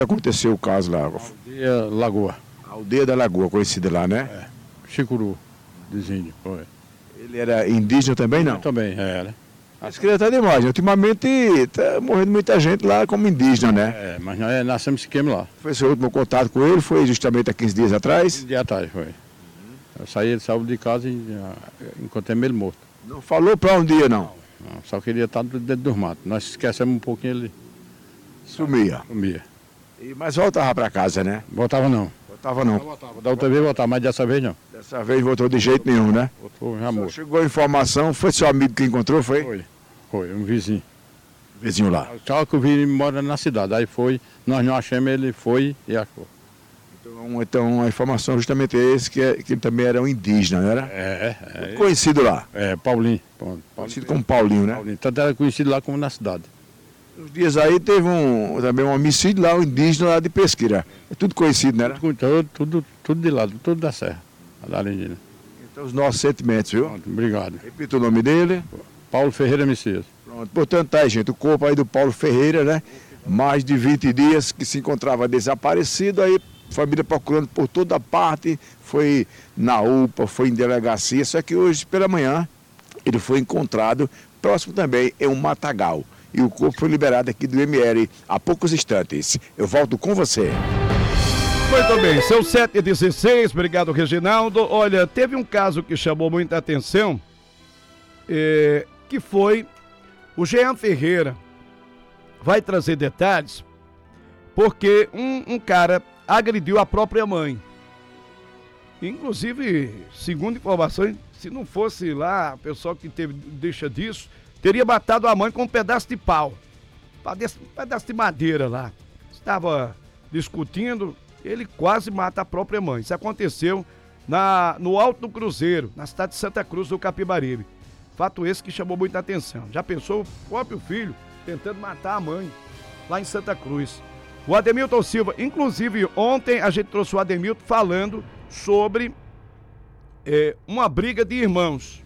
Aconteceu o caso lá? Aldeia Lagoa. Aldeia da Lagoa, conhecida lá, né? Chicuru, desenho. Foi. Ele era indígena também, não? Também, era. Acho que ele está demais. Ultimamente está morrendo muita gente lá como indígena, né? Mas nós nascemos esse esquema lá. Foi seu último contato com ele, foi justamente há 15 dias atrás? 15 dias atrás, foi. Ele saiu de casa e encontramos ele morto. Não falou para um dia, não? Não, só queria estar dentro dos matos. Nós esquecemos um pouquinho, ele Sumia. sumia. Mas voltava para casa, né? Voltava não. Voltava não. Da outra vez voltava, mas dessa vez não. Dessa vez voltou de jeito nenhum, né? Voltou já morto. Chegou a informação, foi seu amigo que encontrou, foi? Foi, um vizinho. Vizinho lá. Só que o vizinho mora na cidade. Aí foi, nós não achamos, ele foi e achou. Então a informação justamente é esse, que ele também era um indígena, não era? Conhecido lá. Paulinho. Conhecido como Paulinho, né? Paulinho. Tanto era conhecido lá como na cidade. Uns dias aí teve também um homicídio lá, um indígena lá de Pesqueira. É tudo conhecido, né? Tudo de lá, tudo da serra, da Argentina. Então os nossos sentimentos, viu? Pronto, obrigado. Repita o nome dele. Paulo Ferreira Messias. Pronto, portanto tá aí, gente, o corpo aí do Paulo Ferreira, né? Mais de 20 dias que se encontrava desaparecido, aí família procurando por toda parte, foi na UPA, foi em delegacia, só que hoje pela manhã ele foi encontrado próximo também em um matagal. E o corpo foi liberado aqui do ML há poucos instantes. Eu volto com você. Muito bem, são 7h16, obrigado Reginaldo. Olha, teve um caso que chamou muita atenção, que foi o Jean Ferreira. Vai trazer detalhes, porque um cara agrediu a própria mãe. Inclusive, segundo informações, se não fosse lá, o pessoal que teve deixa disso, teria matado a mãe com um pedaço de pau. Um pedaço de madeira lá. Estava discutindo, ele quase mata a própria mãe. Isso aconteceu no Alto do Cruzeiro, na cidade de Santa Cruz do Capibaribe. Fato esse que chamou muita atenção. Já pensou o próprio filho tentando matar a mãe lá em Santa Cruz. O Ademilton Silva, inclusive ontem a gente trouxe o Ademilton falando sobre uma briga de irmãos.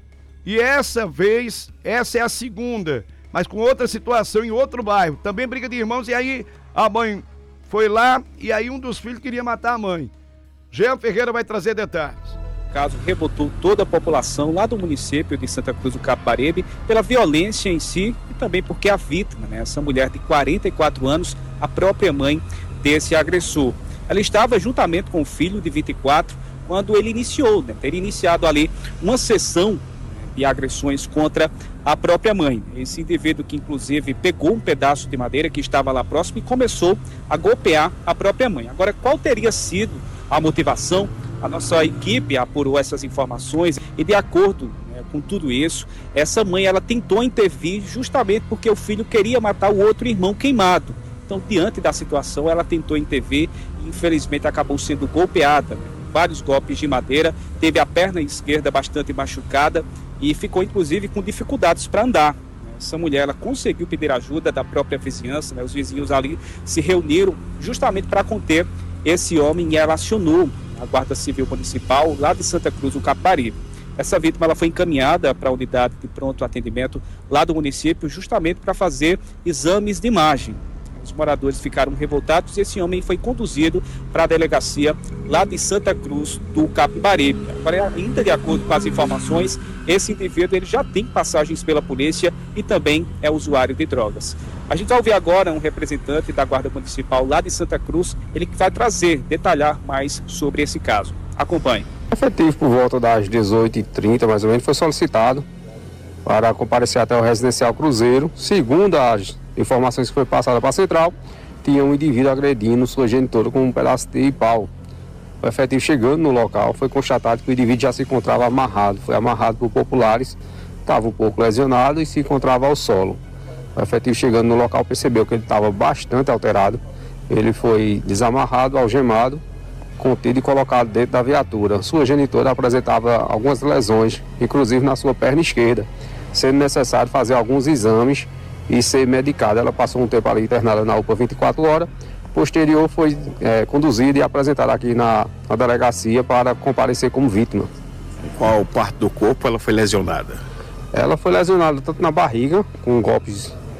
E essa vez, essa é a segunda, mas com outra situação em outro bairro. Também briga de irmãos e aí a mãe foi lá e aí um dos filhos queria matar a mãe. Jean Ferreira vai trazer detalhes. O caso revoltou toda a população lá do município de Santa Cruz do Capibaribe pela violência em si e também porque a vítima, essa mulher de 44 anos, a própria mãe desse agressor. Ela estava juntamente com o filho de 24 quando ele iniciou, teria iniciado ali uma sessão de agressões contra a própria mãe. Esse indivíduo que inclusive pegou um pedaço de madeira que estava lá próximo e começou a golpear a própria mãe. Agora, qual teria sido a motivação? A nossa equipe apurou essas informações e de acordo com tudo isso, essa mãe ela tentou intervir justamente porque o filho queria matar o outro irmão queimado. Então, diante da situação, ela tentou intervir e infelizmente acabou sendo golpeada. Vários golpes de madeira, teve a perna esquerda bastante machucada e ficou inclusive com dificuldades para andar. Essa mulher ela conseguiu pedir ajuda da própria vizinhança, os vizinhos ali se reuniram justamente para conter esse homem e ela acionou a Guarda Civil Municipal lá de Santa Cruz do Capibaribe. Essa vítima ela foi encaminhada para a unidade de pronto atendimento lá do município justamente para fazer exames de imagem. Os moradores ficaram revoltados e esse homem foi conduzido para a delegacia lá de Santa Cruz do Capibaribe. Agora, ainda de acordo com as informações, esse indivíduo ele já tem passagens pela polícia e também é usuário de drogas. A gente vai ouvir agora um representante da Guarda Municipal lá de Santa Cruz, ele que vai detalhar mais sobre esse caso. Acompanhe. Efetivo por volta das 18h30, mais ou menos, foi solicitado para comparecer até o residencial Cruzeiro. Segundo as informações que foi passada para a central, tinha um indivíduo agredindo sua genitora com um pedaço de pau. O efetivo chegando no local, foi constatado que o indivíduo já se encontrava amarrado. Foi amarrado por populares, estava um pouco lesionado e se encontrava ao solo. O efetivo chegando no local percebeu que ele estava bastante alterado. Ele foi desamarrado, algemado, contido e colocado dentro da viatura. Sua genitora apresentava algumas lesões, inclusive na sua perna esquerda, sendo necessário fazer alguns exames e ser medicada. Ela passou um tempo ali internada na UPA 24 horas. Posterior foi conduzida e apresentada aqui na delegacia para comparecer como vítima. Qual parte do corpo ela foi lesionada? Ela foi lesionada tanto na barriga, com golpes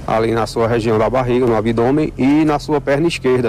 ali na sua região da barriga, no abdômen e na sua perna esquerda.